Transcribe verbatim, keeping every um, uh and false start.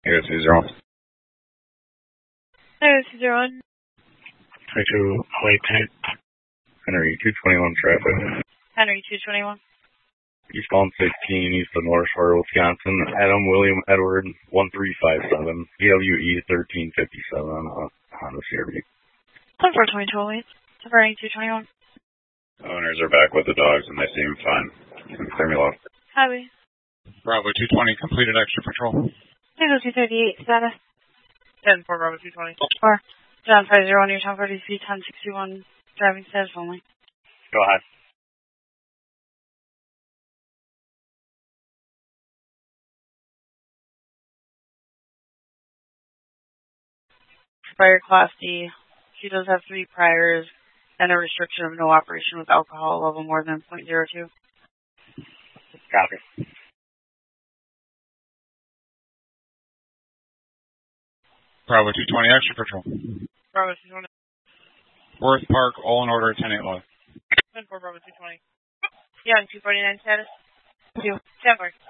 Here, two zero one. Hey, two zero one. twenty-two, oh eight ten. Henry, two twenty-one traffic. Henry, two twenty-one. Eastbound sixteen, east of North Shore, Wisconsin. Adam William Edward, one three five seven. E W E thirteen fifty-seven, uh, Honda C R V. ten four twenty-two oh eight. Henry, two twenty-one. Owners are back with the dogs and they seem fine. Clear me low. Highway. Bravo two twenty, completed extra patrol. Echo two thirty-eight, status. ten four Bravo two twenty. four. John five zero one, your town forty feet, ten sixty-one, driving status only. Go ahead. Prior Class D. She does have three priors and a restriction of no operation with alcohol level more than point zero two. Copy. Bravo two twenty, extra patrol. Bravo two twenty. Worth Park, all in order, ten eight left. ten four Bravo two twenty. Yeah, two forty-nine status. two. ten four.